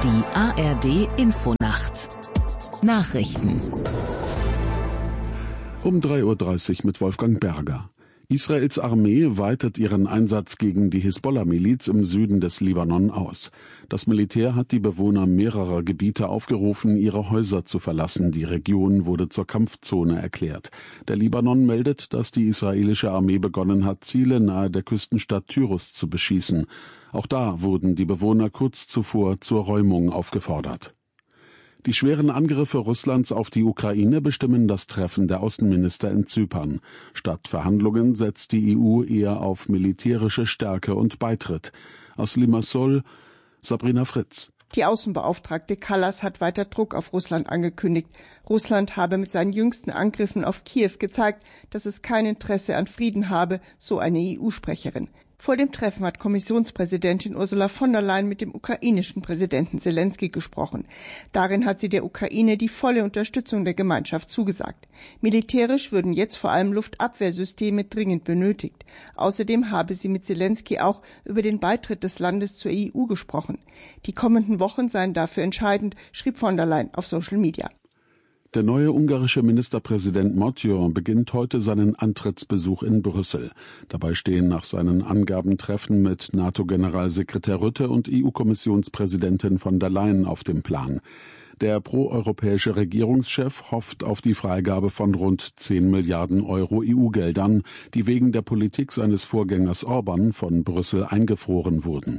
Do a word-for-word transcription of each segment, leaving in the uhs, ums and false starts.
Die A R D-Infonacht Nachrichten um drei Uhr dreißig mit Wolfgang Berger. Israels Armee weitet ihren Einsatz gegen die Hisbollah-Miliz im Süden des Libanon aus. Das Militär hat die Bewohner mehrerer Gebiete aufgerufen, ihre Häuser zu verlassen. Die Region wurde zur Kampfzone erklärt. Der Libanon meldet, dass die israelische Armee begonnen hat, Ziele nahe der Küstenstadt Tyrus zu beschießen. Auch da wurden die Bewohner kurz zuvor zur Räumung aufgefordert. Die schweren Angriffe Russlands auf die Ukraine bestimmen das Treffen der Außenminister in Zypern. Statt Verhandlungen setzt die E U eher auf militärische Stärke und Beitritt. Aus Limassol, Sabrina Fritz. Die Außenbeauftragte Kallas hat weiter Druck auf Russland angekündigt. Russland habe mit seinen jüngsten Angriffen auf Kiew gezeigt, dass es kein Interesse an Frieden habe, so eine E U-Sprecherin. Vor dem Treffen hat Kommissionspräsidentin Ursula von der Leyen mit dem ukrainischen Präsidenten Selenskyj gesprochen. Darin hat sie der Ukraine die volle Unterstützung der Gemeinschaft zugesagt. Militärisch würden jetzt vor allem Luftabwehrsysteme dringend benötigt. Außerdem habe sie mit Selenskyj auch über den Beitritt des Landes zur E U gesprochen. Die kommenden Wochen seien dafür entscheidend, schrieb von der Leyen auf Social Media. Der neue ungarische Ministerpräsident Matyor beginnt heute seinen Antrittsbesuch in Brüssel. Dabei stehen nach seinen Angaben Treffen mit NATO-Generalsekretär Rutte und E U-Kommissionspräsidentin von der Leyen auf dem Plan. Der proeuropäische Regierungschef hofft auf die Freigabe von rund zehn Milliarden Euro E U-Geldern, die wegen der Politik seines Vorgängers Orban von Brüssel eingefroren wurden.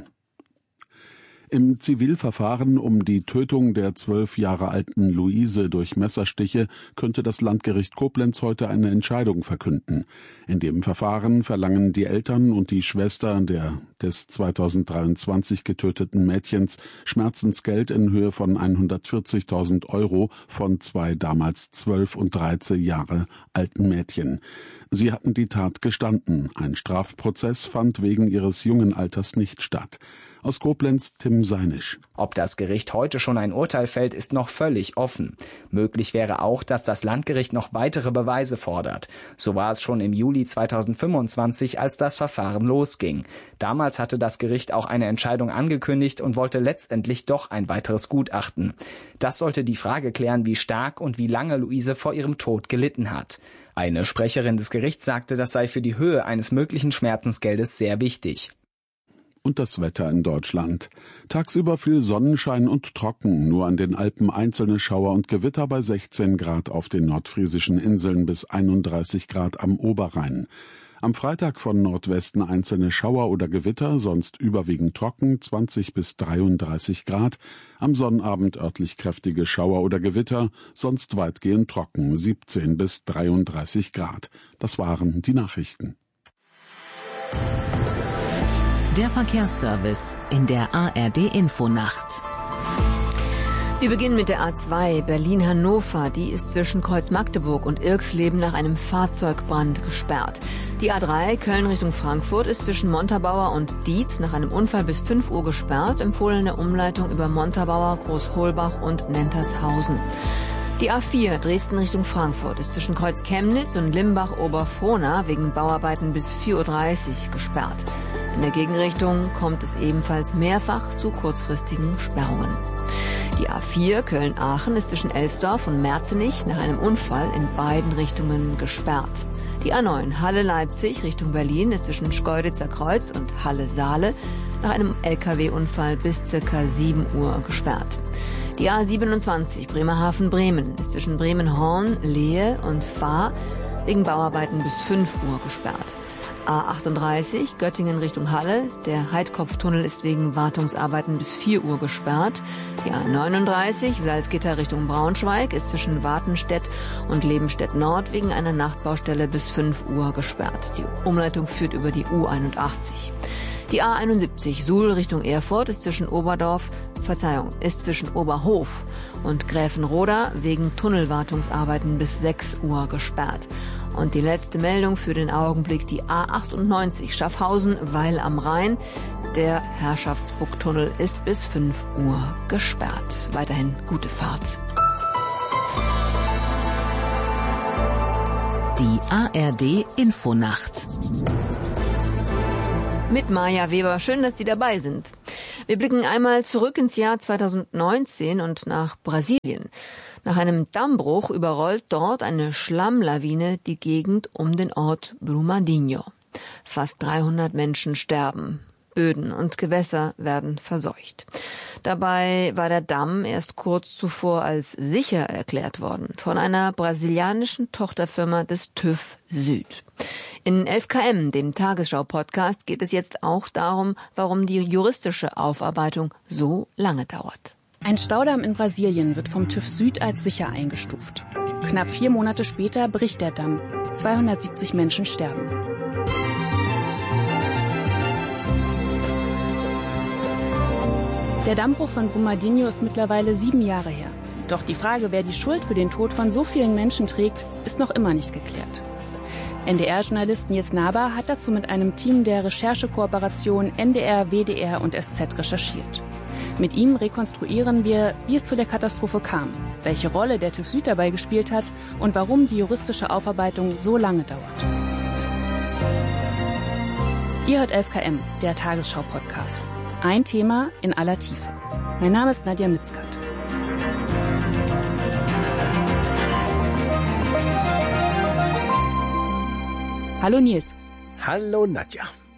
Im Zivilverfahren um die Tötung der zwölf Jahre alten Luise durch Messerstiche könnte das Landgericht Koblenz heute eine Entscheidung verkünden. In dem Verfahren verlangen die Eltern und die Schwester der des zweitausenddreiundzwanzig getöteten Mädchens Schmerzensgeld in Höhe von hundertvierzigtausend Euro von zwei damals zwölf und dreizehn Jahre alten Mädchen. Sie hatten die Tat gestanden. Ein Strafprozess fand wegen ihres jungen Alters nicht statt. Aus Koblenz Tim Seinisch. Ob das Gericht heute schon ein Urteil fällt, ist noch völlig offen. Möglich wäre auch, dass das Landgericht noch weitere Beweise fordert. So war es schon im Juli zweitausendfünfundzwanzig, als das Verfahren losging. Damals hatte das Gericht auch eine Entscheidung angekündigt und wollte letztendlich doch ein weiteres Gutachten. Das sollte die Frage klären, wie stark und wie lange Luise vor ihrem Tod gelitten hat. Eine Sprecherin des Gerichts sagte, das sei für die Höhe eines möglichen Schmerzensgeldes sehr wichtig. Und das Wetter in Deutschland. Tagsüber viel Sonnenschein und trocken, nur an den Alpen einzelne Schauer und Gewitter bei sechzehn Grad auf den nordfriesischen Inseln bis einunddreißig Grad am Oberrhein. Am Freitag von Nordwesten einzelne Schauer oder Gewitter, sonst überwiegend trocken, zwanzig bis dreiunddreißig Grad. Am Sonnabend örtlich kräftige Schauer oder Gewitter, sonst weitgehend trocken, siebzehn bis dreiunddreißig Grad. Das waren die Nachrichten. Der Verkehrsservice in der A R D-Infonacht. Wir beginnen mit der A zwei Berlin-Hannover. Die ist zwischen Kreuz-Magdeburg und Irxleben nach einem Fahrzeugbrand gesperrt. Die A drei Köln Richtung Frankfurt ist zwischen Montabaur und Dietz nach einem Unfall bis fünf Uhr gesperrt. Empfohlene Umleitung über Montabaur, Großholbach und Nentershausen. Die A vier Dresden Richtung Frankfurt ist zwischen Kreuz Chemnitz und Limbach-Oberfrohna wegen Bauarbeiten bis vier Uhr dreißig gesperrt. In der Gegenrichtung kommt es ebenfalls mehrfach zu kurzfristigen Sperrungen. Die A vier Köln-Aachen ist zwischen Elsdorf und Merzenich nach einem Unfall in beiden Richtungen gesperrt. Die A neun Halle-Leipzig Richtung Berlin ist zwischen Schkeuditzer Kreuz und Halle-Saale nach einem L K W-Unfall bis ca. sieben Uhr gesperrt. Die A siebenundzwanzig Bremerhaven-Bremen ist zwischen Bremen-Horn, Lehe und Fahr wegen Bauarbeiten bis fünf Uhr gesperrt. A achtunddreißig Göttingen Richtung Halle. Der Heidkopftunnel ist wegen Wartungsarbeiten bis vier Uhr gesperrt. Die A neununddreißig Salzgitter Richtung Braunschweig ist zwischen Wartenstedt und Lebenstedt Nord wegen einer Nachtbaustelle bis fünf Uhr gesperrt. Die Umleitung führt über die U einundachtzig. Die A einundsiebzig Suhl Richtung Erfurt ist zwischen Oberdorf, Verzeihung, ist zwischen Oberhof und Gräfenroda wegen Tunnelwartungsarbeiten bis sechs Uhr gesperrt. Und die letzte Meldung für den Augenblick, die A achtundneunzig Schaffhausen-Weil am Rhein. Der Herrschaftsburgtunnel ist bis fünf Uhr gesperrt. Weiterhin gute Fahrt. Die A R D-Infonacht. Mit Maja Weber. Schön, dass Sie dabei sind. Wir blicken einmal zurück ins Jahr zweitausendneunzehn und nach Brasilien. Nach einem Dammbruch überrollt dort eine Schlammlawine die Gegend um den Ort Brumadinho. Fast dreihundert Menschen sterben. Böden und Gewässer werden verseucht. Dabei war der Damm erst kurz zuvor als sicher erklärt worden von einer brasilianischen Tochterfirma des TÜV Süd. In elf K M, dem Tagesschau-Podcast, geht es jetzt auch darum, warum die juristische Aufarbeitung so lange dauert. Ein Staudamm in Brasilien wird vom TÜV Süd als sicher eingestuft. Knapp vier Monate später bricht der Damm. zweihundertsiebzig Menschen sterben. Der Dammbruch von Brumadinho ist mittlerweile sieben Jahre her. Doch die Frage, wer die Schuld für den Tod von so vielen Menschen trägt, ist noch immer nicht geklärt. N D R-Journalist Nils Naber hat dazu mit einem Team der Recherchekooperation N D R, W D R und S Z recherchiert. Mit ihm rekonstruieren wir, wie es zu der Katastrophe kam, welche Rolle der TÜV Süd dabei gespielt hat und warum die juristische Aufarbeitung so lange dauert. Ihr hört elf K M, der Tagesschau-Podcast. Ein Thema in aller Tiefe. Mein Name ist Nadja Mitzkat. Hallo Nils. Hallo Nadja.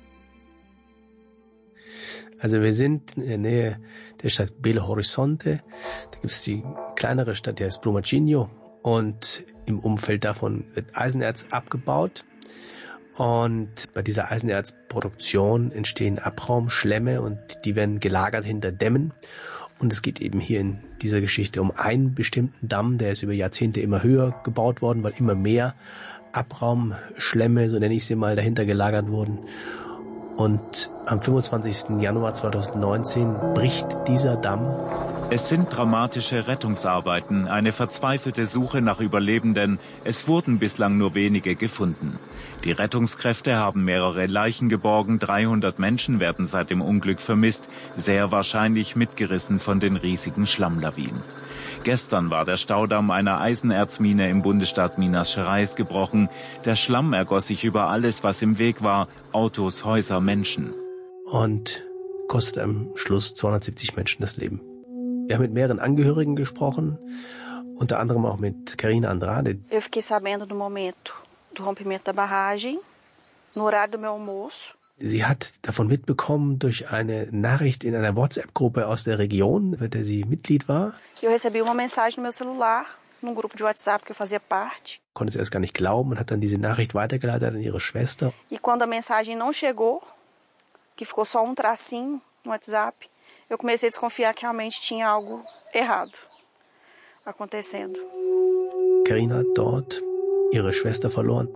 Also wir sind in der Nähe der Stadt Belo Horizonte. Da gibt es die kleinere Stadt, die heißt Brumadinho. Und im Umfeld davon wird Eisenerz abgebaut. Und bei dieser Eisenerzproduktion entstehen Abraumschlämme und die werden gelagert hinter Dämmen. Und es geht eben hier in dieser Geschichte um einen bestimmten Damm, der ist über Jahrzehnte immer höher gebaut worden, weil immer mehr Abraumschlämme, so nenne ich sie mal, dahinter gelagert wurden. Und am fünfundzwanzigsten Januar zweitausendneunzehn bricht dieser Damm. Es sind dramatische Rettungsarbeiten, eine verzweifelte Suche nach Überlebenden. Es wurden bislang nur wenige gefunden. Die Rettungskräfte haben mehrere Leichen geborgen, dreihundert Menschen werden seit dem Unglück vermisst, sehr wahrscheinlich mitgerissen von den riesigen Schlammlawinen. Gestern war der Staudamm einer Eisenerzmine im Bundesstaat Minas Gerais gebrochen. Der Schlamm ergoss sich über alles, was im Weg war, Autos, Häuser, Menschen. Und kostet am Schluss zweihundertsiebzig Menschen das Leben. Wir haben mit mehreren Angehörigen gesprochen, unter anderem auch mit Carina Andrade. Eu fiquei sabendo do momento do rompimento da barragem, no horário do meu almoço. Sie hat davon mitbekommen durch eine Nachricht in einer WhatsApp-Gruppe aus der Region, bei der sie Mitglied war. Eu recebi uma mensagem no meu celular, num grupo de WhatsApp que eu fazia parte. Konnte es erst gar nicht glauben und hat dann diese Nachricht weitergeleitet an ihre Schwester. E quando a mensagem não chegou, que ficou só um tracinho no WhatsApp, eu comecei a desconfiar que realmente tinha algo errado acontecendo. Carina hat dort ihre Schwester verloren.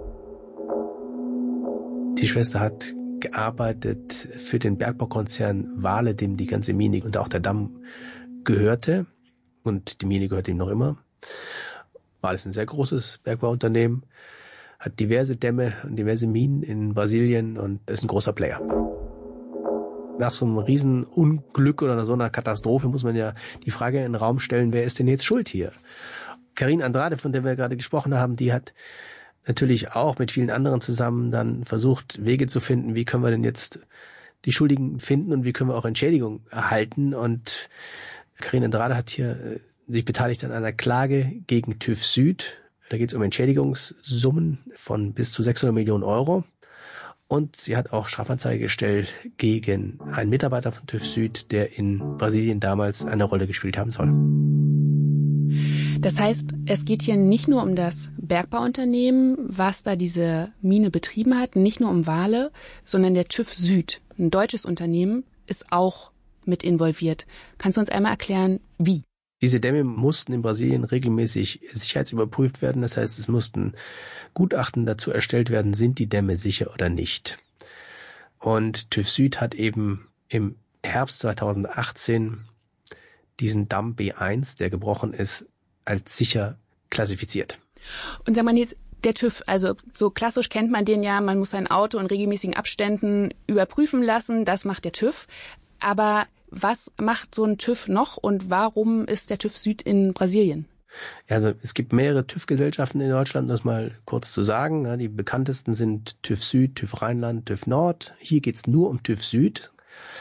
Die Schwester hat gearbeitet für den Bergbaukonzern Vale, dem die ganze Mine und auch der Damm gehörte. Und die Mine gehört ihm noch immer. Vale ist ein sehr großes Bergbauunternehmen, hat diverse Dämme und diverse Minen in Brasilien und ist ein großer Player. Nach so einem Riesenunglück oder so einer Katastrophe muss man ja die Frage in den Raum stellen, wer ist denn jetzt schuld hier? Carina Andrade, von der wir gerade gesprochen haben, die hat natürlich auch mit vielen anderen zusammen dann versucht, Wege zu finden, wie können wir denn jetzt die Schuldigen finden und wie können wir auch Entschädigung erhalten. Und Carina Andrade hat hier äh, sich beteiligt an einer Klage gegen TÜV Süd. Da geht es um Entschädigungssummen von bis zu sechshundert Millionen Euro. Und sie hat auch Strafanzeige gestellt gegen einen Mitarbeiter von TÜV Süd, der in Brasilien damals eine Rolle gespielt haben soll. Das heißt, es geht hier nicht nur um das Bergbauunternehmen, was da diese Mine betrieben hat, nicht nur um Vale, sondern der TÜV Süd, ein deutsches Unternehmen, ist auch mit involviert. Kannst du uns einmal erklären, wie? Diese Dämme mussten in Brasilien regelmäßig sicherheitsüberprüft werden. Das heißt, es mussten Gutachten dazu erstellt werden, sind die Dämme sicher oder nicht. Und TÜV Süd hat eben im Herbst zweitausendachtzehn diesen Damm B eins, der gebrochen ist, als sicher klassifiziert. Und sag mal jetzt, der TÜV, also so klassisch kennt man den ja, man muss sein Auto in regelmäßigen Abständen überprüfen lassen, das macht der TÜV. Aber was macht so ein TÜV noch und warum ist der TÜV Süd in Brasilien? Ja, also es gibt mehrere TÜV-Gesellschaften in Deutschland, das mal kurz zu sagen. Ja, die bekanntesten sind TÜV Süd, TÜV Rheinland, TÜV Nord. Hier geht's nur um TÜV Süd.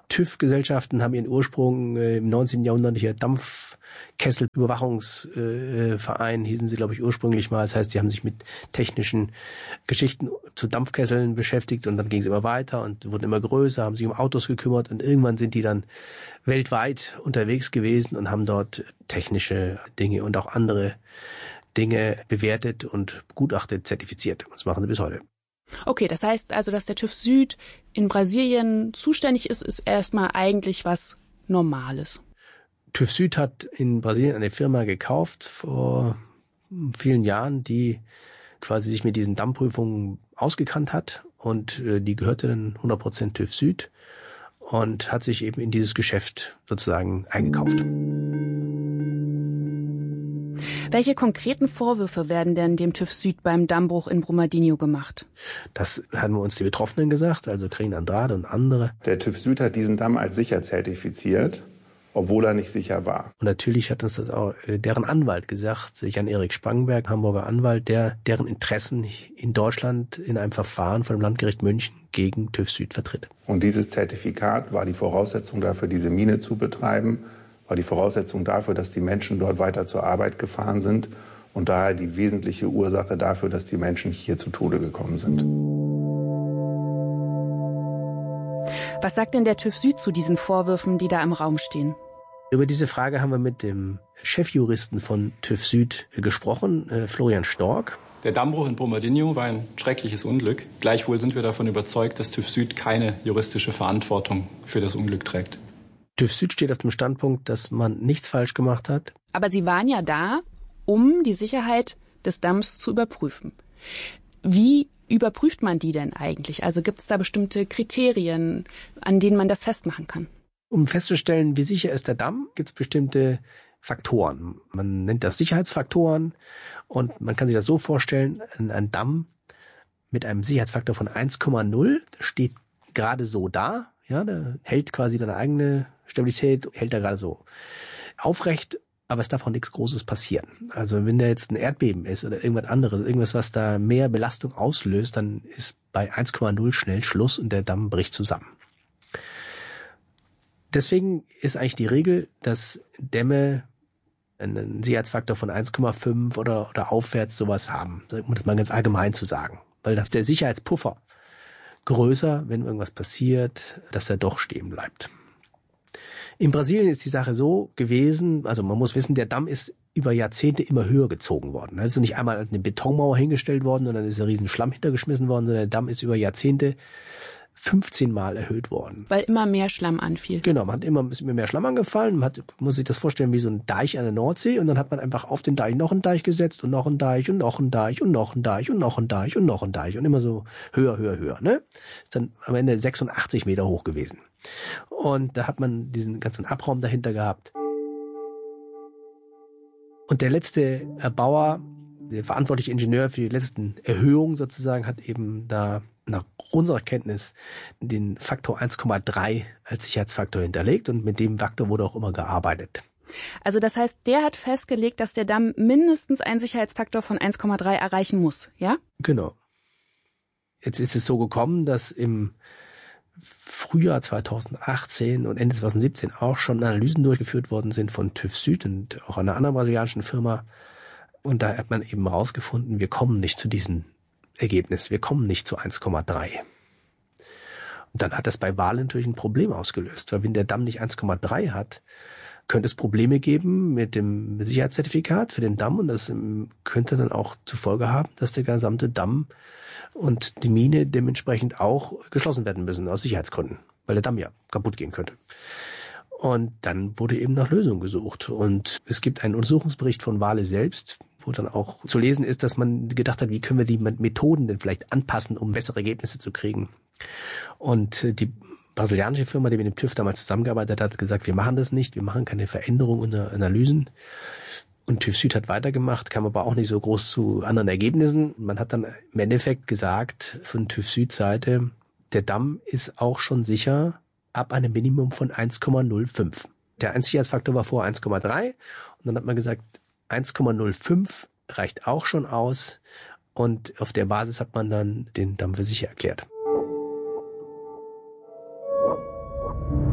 TÜV-Gesellschaften haben ihren Ursprung äh, im neunzehnten Jahrhundert, hier Dampfkesselüberwachungsverein, äh, hießen sie, glaube ich, ursprünglich mal. Das heißt, die haben sich mit technischen Geschichten zu Dampfkesseln beschäftigt und dann ging es immer weiter und wurden immer größer, haben sich um Autos gekümmert und irgendwann sind die dann weltweit unterwegs gewesen und haben dort technische Dinge und auch andere Dinge bewertet und begutachtet, zertifiziert. Das machen sie bis heute. Okay, das heißt also, dass der TÜV Süd in Brasilien zuständig ist, ist erstmal eigentlich was Normales. TÜV Süd hat in Brasilien eine Firma gekauft vor vielen Jahren, die quasi sich mit diesen Dammprüfungen ausgekannt hat und die gehörte dann hundert Prozent TÜV Süd und hat sich eben in dieses Geschäft sozusagen eingekauft. Welche konkreten Vorwürfe werden denn dem TÜV Süd beim Dammbruch in Brumadinho gemacht? Das haben wir uns die Betroffenen gesagt, also Karin Andrade und andere. Der TÜV Süd hat diesen Damm als sicher zertifiziert, obwohl er nicht sicher war. Und natürlich hat uns das auch deren Anwalt gesagt, Jan-Erik Spangenberg, Hamburger Anwalt, der deren Interessen in Deutschland in einem Verfahren von dem Landgericht München gegen TÜV Süd vertritt. Und dieses Zertifikat war die Voraussetzung dafür, diese Mine zu betreiben, war die Voraussetzung dafür, dass die Menschen dort weiter zur Arbeit gefahren sind und daher die wesentliche Ursache dafür, dass die Menschen hier zu Tode gekommen sind. Was sagt denn der TÜV Süd zu diesen Vorwürfen, die da im Raum stehen? Über diese Frage haben wir mit dem Chefjuristen von TÜV Süd gesprochen, äh, Florian Stork. Der Dammbruch in Brumadinho war ein schreckliches Unglück. Gleichwohl sind wir davon überzeugt, dass TÜV Süd keine juristische Verantwortung für das Unglück trägt. TÜV Süd steht auf dem Standpunkt, dass man nichts falsch gemacht hat. Aber Sie waren ja da, um die Sicherheit des Damms zu überprüfen. Wie überprüft man die denn eigentlich? Also gibt es da bestimmte Kriterien, an denen man das festmachen kann? Um festzustellen, wie sicher ist der Damm, gibt es bestimmte Faktoren. Man nennt das Sicherheitsfaktoren und man kann sich das so vorstellen, ein Damm mit einem Sicherheitsfaktor von eins Komma null steht gerade so da. Ja, der hält quasi seine eigene Stabilität, hält da gerade so aufrecht, aber es darf auch nichts Großes passieren. Also wenn da jetzt ein Erdbeben ist oder irgendwas anderes, irgendwas, was da mehr Belastung auslöst, dann ist bei eins Komma null schnell Schluss und der Damm bricht zusammen. Deswegen ist eigentlich die Regel, dass Dämme einen Sicherheitsfaktor von eins Komma fünf oder, oder aufwärts sowas haben, um das mal ganz allgemein zu sagen, weil das ist der Sicherheitspuffer größer, wenn irgendwas passiert, dass er doch stehen bleibt. In Brasilien ist die Sache so gewesen, also man muss wissen, der Damm ist über Jahrzehnte immer höher gezogen worden. Es ist nicht einmal eine Betonmauer hingestellt worden und dann ist ein riesen Schlamm hintergeschmissen worden, sondern der Damm ist über Jahrzehnte fünfzehn Mal erhöht worden. Weil immer mehr Schlamm anfiel. Genau, man hat immer ein bisschen mehr Schlamm angefallen. Man hat, muss sich das vorstellen wie so ein Deich an der Nordsee und dann hat man einfach auf den Deich noch einen Deich gesetzt und noch einen Deich und noch einen Deich und noch einen Deich und noch einen Deich und noch einen Deich und immer so höher, höher, höher. Ne? Ist dann am Ende sechsundachtzig Meter hoch gewesen. Und da hat man diesen ganzen Abraum dahinter gehabt. Und der letzte Erbauer, der verantwortliche Ingenieur für die letzten Erhöhungen sozusagen, hat eben da nach unserer Kenntnis den Faktor eins Komma drei als Sicherheitsfaktor hinterlegt und mit dem Faktor wurde auch immer gearbeitet. Also das heißt, der hat festgelegt, dass der Damm mindestens einen Sicherheitsfaktor von eins Komma drei erreichen muss, ja? Genau. Jetzt ist es so gekommen, dass im Frühjahr zweitausendachtzehn und Ende zweitausendsiebzehn auch schon Analysen durchgeführt worden sind von TÜV Süd und auch einer anderen brasilianischen Firma. Und da hat man eben herausgefunden, wir kommen nicht zu diesem Ergebnis. Wir kommen nicht zu eins Komma drei. Und dann hat das bei Wahlen natürlich ein Problem ausgelöst, weil wenn der Damm nicht eins Komma drei hat, könnte es Probleme geben mit dem Sicherheitszertifikat für den Damm und das könnte dann auch zur Folge haben, dass der gesamte Damm und die Mine dementsprechend auch geschlossen werden müssen aus Sicherheitsgründen, weil der Damm ja kaputt gehen könnte. Und dann wurde eben nach Lösungen gesucht und es gibt einen Untersuchungsbericht von Vale selbst, wo dann auch zu lesen ist, dass man gedacht hat, wie können wir die Methoden denn vielleicht anpassen, um bessere Ergebnisse zu kriegen. Und die brasilianische Firma, die mit dem TÜV damals zusammengearbeitet hat, hat gesagt, wir machen das nicht, wir machen keine Veränderungen unter Analysen. Und TÜV Süd hat weitergemacht, kam aber auch nicht so groß zu anderen Ergebnissen. Man hat dann im Endeffekt gesagt, von TÜV Süd Seite, der Damm ist auch schon sicher ab einem Minimum von eins Komma null fünf. Der Sicherheitsfaktor war vor eins Komma drei und dann hat man gesagt, eins Komma null fünf reicht auch schon aus und auf der Basis hat man dann den Damm für sicher erklärt.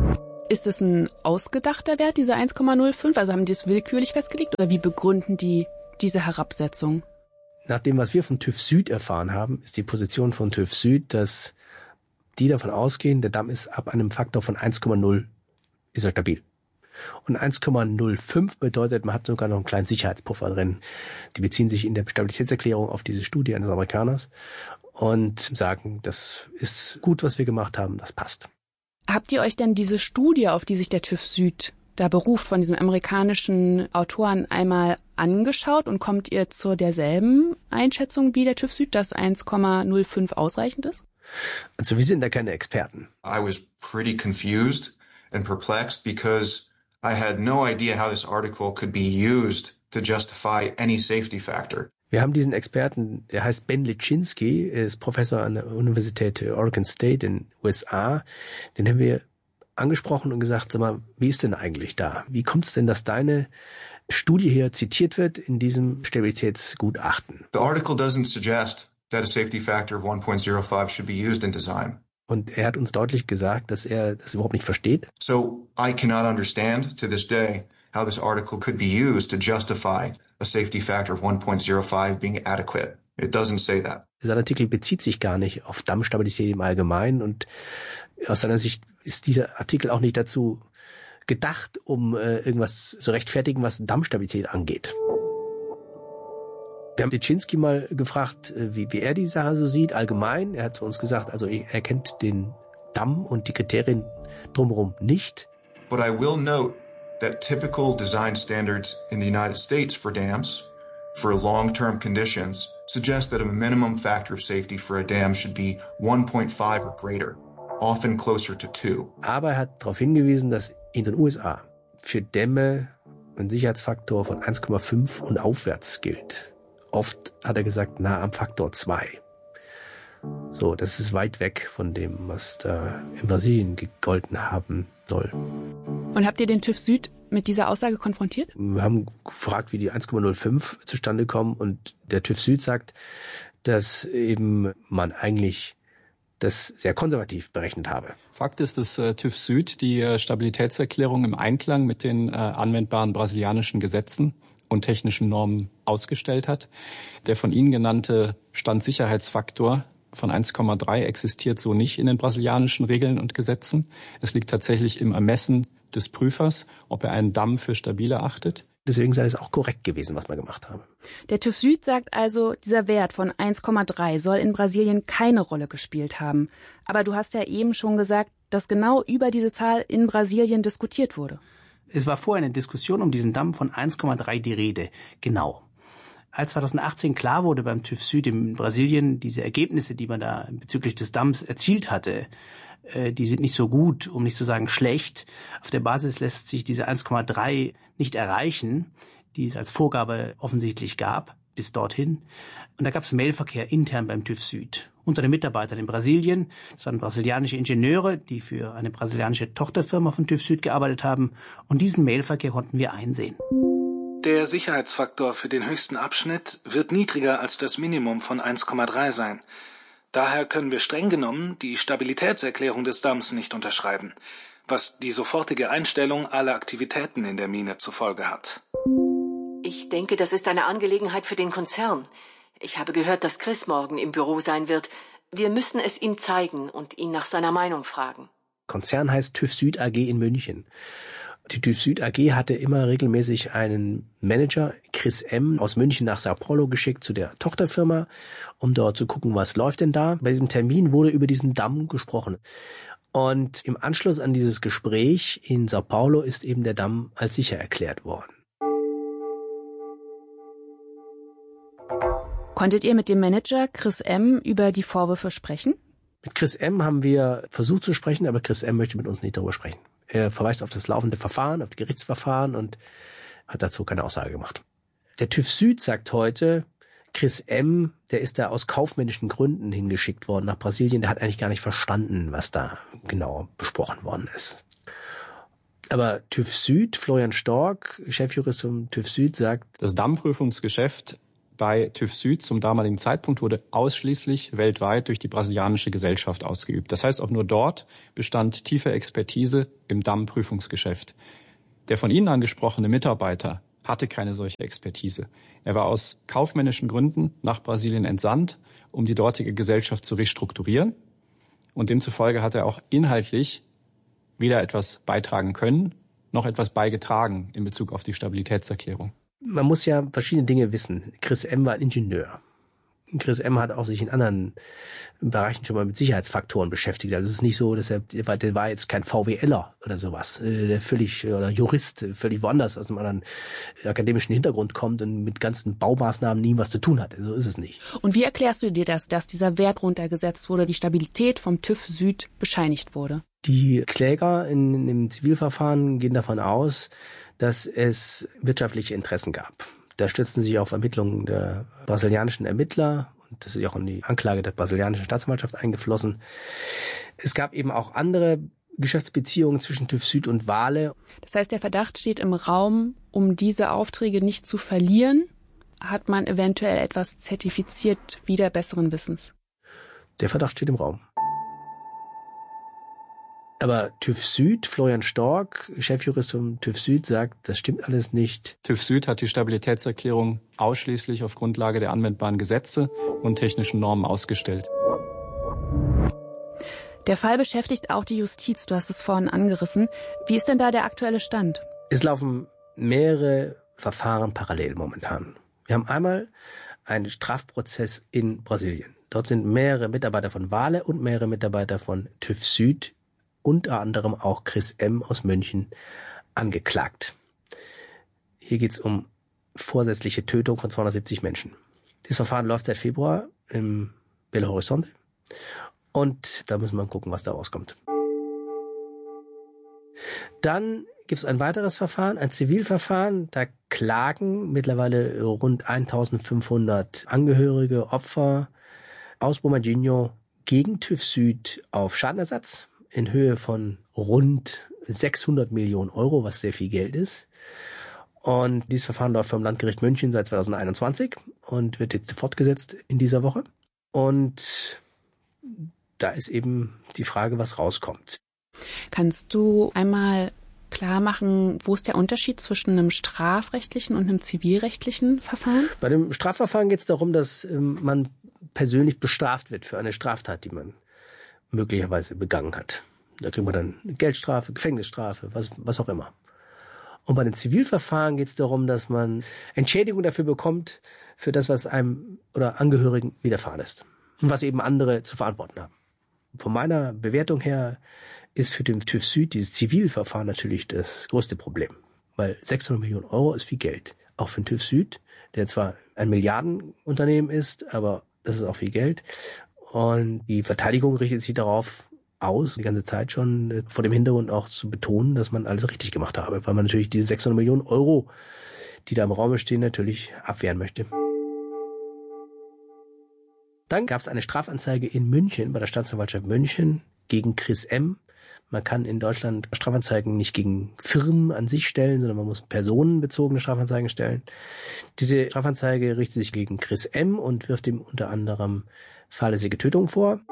Ist es ein ausgedachter Wert, dieser eins Komma null fünf? Also haben die es willkürlich festgelegt? Oder wie begründen die diese Herabsetzung? Nach dem, was wir von TÜV Süd erfahren haben, ist die Position von TÜV Süd, dass die davon ausgehen, der Damm ist ab einem Faktor von eins Komma null ist er stabil. Und eins Komma null fünf bedeutet, man hat sogar noch einen kleinen Sicherheitspuffer drin. Die beziehen sich in der Stabilitätserklärung auf diese Studie eines Amerikaners und sagen, das ist gut, was wir gemacht haben, das passt. Habt ihr euch denn diese Studie, auf die sich der TÜV Süd da beruft, von diesem amerikanischen Autoren einmal angeschaut und kommt ihr zu derselben Einschätzung wie der TÜV Süd, dass eins Komma null fünf ausreichend ist? Also wir sind da keine Experten. I was pretty confused and perplexed because I had no idea how this article could be used to justify any safety factor. Wir haben diesen Experten, der heißt Ben Liczynski, er ist Professor an der Universität Oregon State in den U S A. Den haben wir angesprochen und gesagt, sag mal, wie ist denn eigentlich da? Wie kommt es denn, dass deine Studie hier zitiert wird in diesem Stabilitätsgutachten? The article doesn't suggest that a safety factor of one point zero five should be used in design. Und er hat uns deutlich gesagt, dass er das überhaupt nicht versteht. So I cannot understand to this day how this article could be used to justify a safety factor of one point zero five being adequate. It doesn't say that. Sein Artikel bezieht sich gar nicht auf Dammstabilität im Allgemeinen und aus seiner Sicht ist dieser Artikel auch nicht dazu gedacht, um äh, irgendwas zu rechtfertigen, was Dammstabilität angeht. Wir haben Liczynski mal gefragt, wie, wie er die Sache so sieht, allgemein. Er hat zu uns gesagt, also er kennt den Damm und die Kriterien drumherum nicht. But I will note that typical design standards in the United States for dams for long-term conditions suggest that a minimum factor of safety for a dam should be one point five or greater, often closer to two. Aber er hat darauf hingewiesen, dass in den U S A für Dämme ein Sicherheitsfaktor von eins Komma fünf und aufwärts gilt. Oft hat er gesagt, nah am Faktor zwei. So, das ist weit weg von dem, was da in Brasilien gegolten haben soll. Und habt ihr den TÜV Süd mit dieser Aussage konfrontiert? Wir haben gefragt, wie die eins Komma null fünf zustande kommen und der TÜV Süd sagt, dass eben man eigentlich das sehr konservativ berechnet habe. Fakt ist, dass äh, TÜV Süd die äh, Stabilitätserklärung im Einklang mit den äh, anwendbaren brasilianischen Gesetzen und technischen Normen ausgestellt hat. Der von Ihnen genannte Standsicherheitsfaktor von eins Komma drei existiert so nicht in den brasilianischen Regeln und Gesetzen. Es liegt tatsächlich im Ermessen des Prüfers, ob er einen Damm für stabil erachtet. Deswegen sei es auch korrekt gewesen, was wir gemacht haben. Der TÜV Süd sagt also, dieser Wert von eins Komma drei soll in Brasilien keine Rolle gespielt haben. Aber du hast ja eben schon gesagt, dass genau über diese Zahl in Brasilien diskutiert wurde. Es war vorher eine Diskussion um diesen Damm von eins Komma drei die Rede. Genau. Als zweitausendachtzehn klar wurde beim TÜV Süd in Brasilien, diese Ergebnisse, die man da bezüglich des Damms erzielt hatte, äh, die sind nicht so gut, um nicht zu sagen schlecht. Auf der Basis lässt sich diese eins Komma drei nicht erreichen, die es als Vorgabe offensichtlich gab, bis dorthin. Und da gab es Mailverkehr intern beim TÜV Süd. Unter den Mitarbeitern in Brasilien. Das waren brasilianische Ingenieure, die für eine brasilianische Tochterfirma von TÜV Süd gearbeitet haben. Und diesen Mailverkehr konnten wir einsehen. Der Sicherheitsfaktor für den höchsten Abschnitt wird niedriger als das Minimum von eins Komma drei sein. Daher können wir streng genommen die Stabilitätserklärung des Damms nicht unterschreiben, was die sofortige Einstellung aller Aktivitäten in der Mine zur Folge hat. Ich denke, das ist eine Angelegenheit für den Konzern. Ich habe gehört, dass Chris morgen im Büro sein wird. Wir müssen es ihm zeigen und ihn nach seiner Meinung fragen. Konzern heißt TÜV Süd A G in München. Die TÜV Süd A G hatte immer regelmäßig einen Manager, Chris M., aus München nach Sao Paulo geschickt zu der Tochterfirma, um dort zu gucken, was läuft denn da. Bei diesem Termin wurde über diesen Damm gesprochen. Und im Anschluss an dieses Gespräch in Sao Paulo ist eben der Damm als sicher erklärt worden. Konntet ihr mit dem Manager Chris M. über die Vorwürfe sprechen? Mit Chris M. haben wir versucht zu sprechen, aber Chris M. möchte mit uns nicht darüber sprechen. Er verweist auf das laufende Verfahren, auf die Gerichtsverfahren und hat dazu keine Aussage gemacht. Der TÜV Süd sagt heute, Chris M., der ist da aus kaufmännischen Gründen hingeschickt worden nach Brasilien. Der hat eigentlich gar nicht verstanden, was da genau besprochen worden ist. Aber TÜV Süd, Florian Stork, Chefjurist vom TÜV Süd, sagt, das Dammprüfungsgeschäft bei TÜV Süd zum damaligen Zeitpunkt wurde ausschließlich weltweit durch die brasilianische Gesellschaft ausgeübt. Das heißt, auch nur dort bestand tiefe Expertise im Dammprüfungsgeschäft. Der von Ihnen angesprochene Mitarbeiter hatte keine solche Expertise. Er war aus kaufmännischen Gründen nach Brasilien entsandt, um die dortige Gesellschaft zu restrukturieren. Und demzufolge hat er auch inhaltlich weder etwas beitragen können, noch etwas beigetragen in Bezug auf die Stabilitätserklärung. Man muss ja verschiedene Dinge wissen. Chris M. war Ingenieur. Chris M. hat auch sich in anderen Bereichen schon mal mit Sicherheitsfaktoren beschäftigt. Also es ist nicht so, dass er, der war jetzt kein VWLer oder sowas, der völlig, oder Jurist, völlig woanders aus einem anderen akademischen Hintergrund kommt und mit ganzen Baumaßnahmen nie was zu tun hat. So ist es nicht. Und wie erklärst du dir das, dass dieser Wert runtergesetzt wurde, die Stabilität vom TÜV Süd bescheinigt wurde? Die Kläger in, in dem Zivilverfahren gehen davon aus, dass es wirtschaftliche Interessen gab. Da stützen sich auf Ermittlungen der brasilianischen Ermittler und das ist auch in die Anklage der brasilianischen Staatsanwaltschaft eingeflossen. Es gab eben auch andere Geschäftsbeziehungen zwischen TÜV Süd und Vale. Das heißt, der Verdacht steht im Raum, um diese Aufträge nicht zu verlieren, hat man eventuell etwas zertifiziert, wider besseren Wissens. Der Verdacht steht im Raum. Aber TÜV Süd, Florian Stork, Chefjurist vom TÜV Süd, sagt, das stimmt alles nicht. TÜV Süd hat die Stabilitätserklärung ausschließlich auf Grundlage der anwendbaren Gesetze und technischen Normen ausgestellt. Der Fall beschäftigt auch die Justiz, du hast es vorhin angerissen. Wie ist denn da der aktuelle Stand? Es laufen mehrere Verfahren parallel momentan. Wir haben einmal einen Strafprozess in Brasilien. Dort sind mehrere Mitarbeiter von Vale und mehrere Mitarbeiter von TÜV Süd, unter anderem auch Chris M. aus München, angeklagt. Hier geht es um vorsätzliche Tötung von zweihundertsiebzig Menschen. Dieses Verfahren läuft seit Februar im Belo Horizonte und da müssen wir gucken, was da rauskommt. Dann gibt es ein weiteres Verfahren, ein Zivilverfahren. Da klagen mittlerweile rund eintausendfünfhundert Angehörige, Opfer aus Brumadinho gegen TÜV Süd auf Schadenersatz in Höhe von rund sechshundert Millionen Euro, was sehr viel Geld ist. Und dieses Verfahren läuft vom Landgericht München seit zweitausendeinundzwanzig und wird jetzt fortgesetzt in dieser Woche. Und da ist eben die Frage, was rauskommt. Kannst du einmal klar machen, wo ist der Unterschied zwischen einem strafrechtlichen und einem zivilrechtlichen Verfahren? Bei dem Strafverfahren geht es darum, dass ähm, man persönlich bestraft wird für eine Straftat, die man möglicherweise begangen hat. Da kriegt man dann eine Geldstrafe, Gefängnisstrafe, was, was auch immer. Und bei den Zivilverfahren geht es darum, dass man Entschädigung dafür bekommt, für das, was einem oder Angehörigen widerfahren ist. Und was eben andere zu verantworten haben. Von meiner Bewertung her ist für den TÜV Süd dieses Zivilverfahren natürlich das größte Problem. Weil sechshundert Millionen Euro ist viel Geld. Auch für den TÜV Süd, der zwar ein Milliardenunternehmen ist, aber das ist auch viel Geld. Und die Verteidigung richtet sich darauf aus, die ganze Zeit schon, vor dem Hintergrund auch zu betonen, dass man alles richtig gemacht habe, weil man natürlich diese sechshundert Millionen Euro, die da im Raum stehen, natürlich abwehren möchte. Dann gab es eine Strafanzeige in München, bei der Staatsanwaltschaft München, gegen Chris M. Man kann in Deutschland Strafanzeigen nicht gegen Firmen an sich stellen, sondern man muss personenbezogene Strafanzeigen stellen. Diese Strafanzeige richtet sich gegen Chris M. und wirft ihm unter anderem fahrlässige Tötung vor.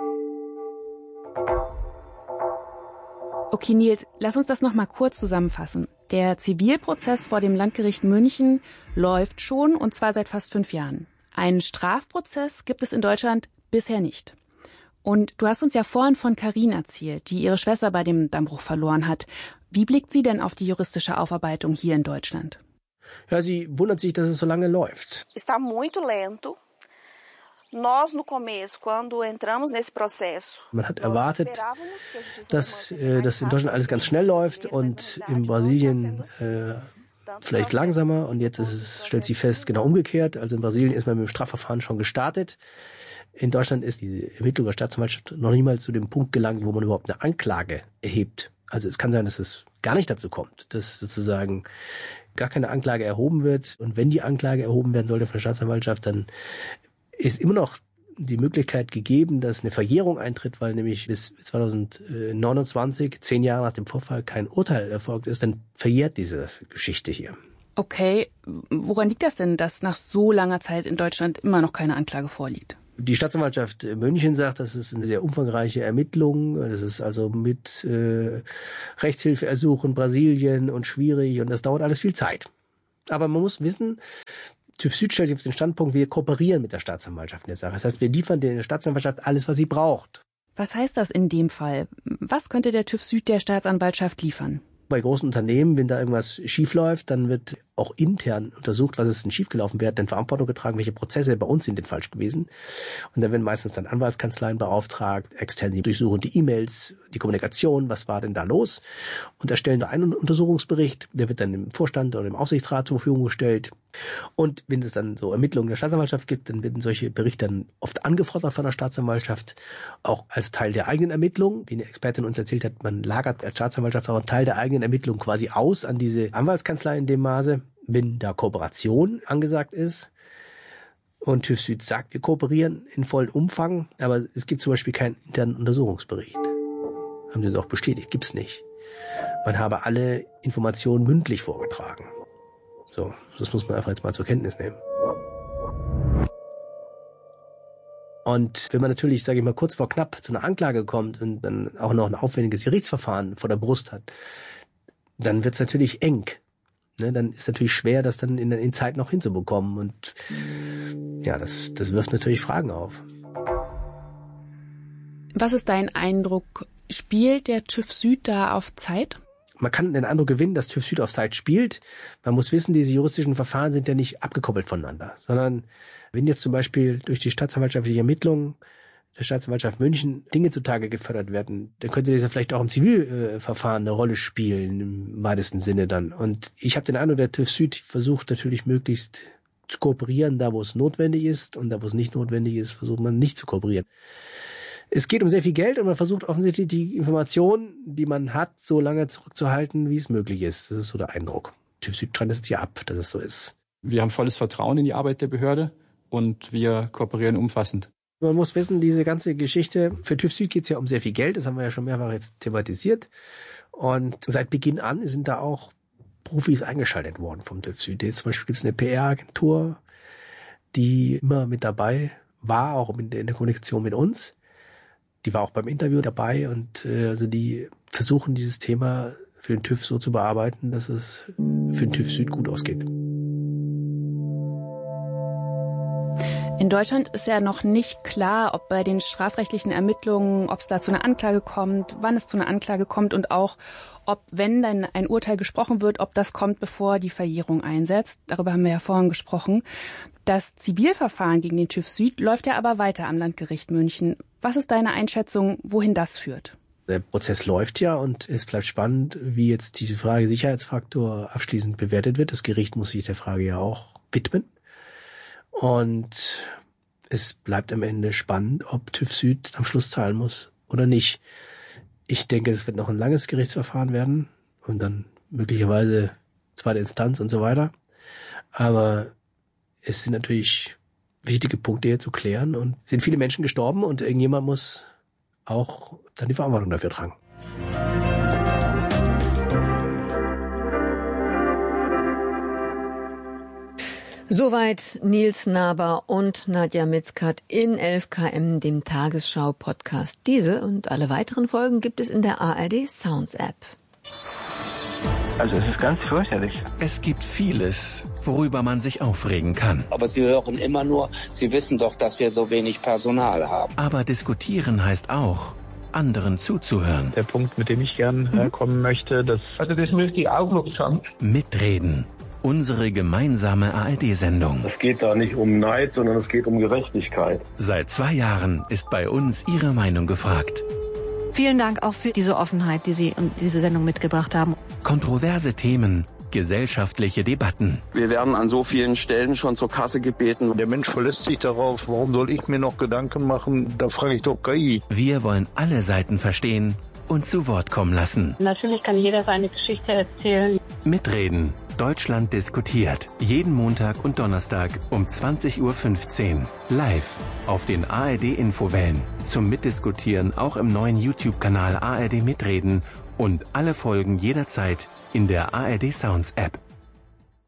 Okay, Nils, lass uns das noch mal kurz zusammenfassen. Der Zivilprozess vor dem Landgericht München läuft schon, und zwar seit fast fünf Jahren. Einen Strafprozess gibt es in Deutschland bisher nicht. Und du hast uns ja vorhin von Karin erzählt, die ihre Schwester bei dem Dammbruch verloren hat. Wie blickt sie denn auf die juristische Aufarbeitung hier in Deutschland? Ja, sie wundert sich, dass es so lange läuft. Está muito lento. Nós no começo, quando entramos nesse processo, man hat erwartet, dass äh, das in Deutschland alles ganz schnell läuft und in Brasilien äh, vielleicht langsamer. Und jetzt ist es, stellt sie fest, genau umgekehrt. Also in Brasilien ist man mit dem Strafverfahren schon gestartet. In Deutschland ist die Ermittlung der Staatsanwaltschaft noch nicht mal zu dem Punkt gelangt, wo man überhaupt eine Anklage erhebt. Also es kann sein, dass es gar nicht dazu kommt, dass sozusagen gar keine Anklage erhoben wird. Und wenn die Anklage erhoben werden sollte von der Staatsanwaltschaft, dann ist immer noch die Möglichkeit gegeben, dass eine Verjährung eintritt, weil nämlich bis zweitausendneunundzwanzig, zehn Jahre nach dem Vorfall, kein Urteil erfolgt ist, dann verjährt diese Geschichte hier. Okay, woran liegt das denn, dass nach so langer Zeit in Deutschland immer noch keine Anklage vorliegt? Die Staatsanwaltschaft München sagt, das ist eine sehr umfangreiche Ermittlung. Das ist also mit äh, Rechtshilfeersuch in Brasilien und schwierig und das dauert alles viel Zeit. Aber man muss wissen, TÜV Süd stellt sich auf den Standpunkt, wir kooperieren mit der Staatsanwaltschaft in der Sache. Das heißt, wir liefern der Staatsanwaltschaft alles, was sie braucht. Was heißt das in dem Fall? Was könnte der TÜV Süd der Staatsanwaltschaft liefern? Bei großen Unternehmen, wenn da irgendwas schief läuft, dann wird auch intern untersucht, was ist denn schiefgelaufen, wer hat denn Verantwortung getragen, welche Prozesse bei uns sind denn falsch gewesen. Und dann werden meistens dann Anwaltskanzleien beauftragt, extern die durchsuchen die E-Mails, die Kommunikation, was war denn da los und erstellen da einen Untersuchungsbericht, der wird dann im Vorstand oder im Aufsichtsrat zur Verfügung gestellt. Und wenn es dann so Ermittlungen der Staatsanwaltschaft gibt, dann werden solche Berichte dann oft angefordert von der Staatsanwaltschaft, auch als Teil der eigenen Ermittlung. Wie eine Expertin uns erzählt hat, man lagert als Staatsanwaltschaft auch einen Teil der eigenen Ermittlung quasi aus an diese Anwaltskanzlei in dem Maße, wenn da Kooperation angesagt ist. Und TÜV Süd sagt, wir kooperieren in vollem Umfang, aber es gibt zum Beispiel keinen internen Untersuchungsbericht. Haben sie doch bestätigt, gibt's nicht. Man habe alle Informationen mündlich vorgetragen. So, das muss man einfach jetzt mal zur Kenntnis nehmen. Und wenn man natürlich, sage ich mal, kurz vor knapp zu einer Anklage kommt und dann auch noch ein aufwendiges Gerichtsverfahren vor der Brust hat, dann wird's natürlich eng. Ne, dann ist natürlich schwer, das dann in, in Zeit noch hinzubekommen. Und ja, das, das wirft natürlich Fragen auf. Was ist dein Eindruck? Spielt der TÜV Süd da auf Zeit? Man kann den Eindruck gewinnen, dass TÜV Süd auf Zeit spielt. Man muss wissen, diese juristischen Verfahren sind ja nicht abgekoppelt voneinander, sondern wenn jetzt zum Beispiel durch die staatsanwaltschaftliche Ermittlung der Staatsanwaltschaft München Dinge zutage gefördert werden, dann könnte das ja vielleicht auch im Zivilverfahren eine Rolle spielen, im weitesten Sinne dann. Und ich habe den Eindruck, der TÜV Süd versucht natürlich möglichst zu kooperieren, da wo es notwendig ist, und da wo es nicht notwendig ist, versucht man nicht zu kooperieren. Es geht um sehr viel Geld und man versucht offensichtlich die Informationen, die man hat, so lange zurückzuhalten, wie es möglich ist. Das ist so der Eindruck. TÜV Süd trennt das ja ab, dass es so ist. Wir haben volles Vertrauen in die Arbeit der Behörde und wir kooperieren umfassend. Man muss wissen, diese ganze Geschichte, für TÜV Süd geht es ja um sehr viel Geld, das haben wir ja schon mehrfach jetzt thematisiert. Und seit Beginn an sind da auch Profis eingeschaltet worden vom TÜV Süd. Jetzt zum Beispiel gibt es eine P R-Agentur, die immer mit dabei war, auch in der Kommunikation mit uns. Die war auch beim Interview dabei und äh, also die versuchen dieses Thema für den TÜV so zu bearbeiten, dass es für den TÜV Süd gut ausgeht. In Deutschland ist ja noch nicht klar, ob bei den strafrechtlichen Ermittlungen, ob es da zu einer Anklage kommt, wann es zu einer Anklage kommt und auch, ob, wenn dann ein Urteil gesprochen wird, ob das kommt, bevor die Verjährung einsetzt. Darüber haben wir ja vorhin gesprochen. Das Zivilverfahren gegen den TÜV Süd läuft ja aber weiter am Landgericht München. Was ist deine Einschätzung, wohin das führt? Der Prozess läuft ja und es bleibt spannend, wie jetzt diese Frage Sicherheitsfaktor abschließend bewertet wird. Das Gericht muss sich der Frage ja auch widmen. Und es bleibt am Ende spannend, ob TÜV Süd am Schluss zahlen muss oder nicht. Ich denke, es wird noch ein langes Gerichtsverfahren werden und dann möglicherweise zweite Instanz und so weiter. Aber es sind natürlich wichtige Punkte hier zu klären und es sind viele Menschen gestorben und irgendjemand muss auch dann die Verantwortung dafür tragen. Soweit Nils Naber und Nadja Mitzkat in elf Kilometer pro Stunde, dem Tagesschau-Podcast. Diese und alle weiteren Folgen gibt es in der A R D Sounds App. Also es ist ganz fürchterlich. Es gibt vieles, worüber man sich aufregen kann. Aber Sie hören immer nur, Sie wissen doch, dass wir so wenig Personal haben. Aber diskutieren heißt auch, anderen zuzuhören. Der Punkt, mit dem ich gern äh, kommen möchte, das... Also das möchte ich auch noch sagen. Mitreden. Unsere gemeinsame A R D-Sendung. Es geht da nicht um Neid, sondern es geht um Gerechtigkeit. Seit zwei Jahren ist bei uns Ihre Meinung gefragt. Vielen Dank auch für diese Offenheit, die Sie in diese Sendung mitgebracht haben. Kontroverse Themen, gesellschaftliche Debatten. Wir werden an so vielen Stellen schon zur Kasse gebeten. Der Mensch verlässt sich darauf, warum soll ich mir noch Gedanken machen? Da frage ich doch K I. Wir wollen alle Seiten verstehen und zu Wort kommen lassen. Natürlich kann jeder seine Geschichte erzählen. Mitreden. Deutschland diskutiert. Jeden Montag und Donnerstag um zwanzig Uhr fünfzehn. Live auf den A R D-Infowellen. Zum Mitdiskutieren auch im neuen YouTube-Kanal A R D Mitreden und alle Folgen jederzeit in der A R D Sounds App.